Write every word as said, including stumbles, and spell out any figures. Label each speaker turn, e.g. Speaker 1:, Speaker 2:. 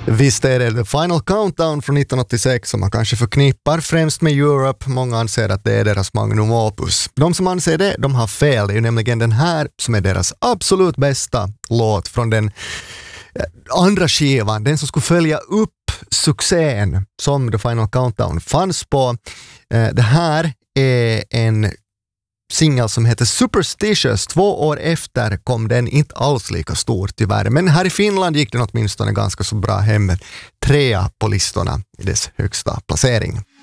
Speaker 1: Visst är det The Final Countdown från nittonhundraåttiosex som man kanske förknippar främst med Europe. Många anser att det är deras magnum opus. De som anser det, de har fel. Det är ju nämligen den här som är deras absolut bästa låt från den andra skivan. Den som skulle följa upp succén som The Final Countdown fanns på. Det här är en singel som heter Superstitious. Två år efter kom den inte alls lika stor tyvärr. Men här i Finland gick den åtminstone ganska så bra hem. Trea på listorna i dess högsta placering.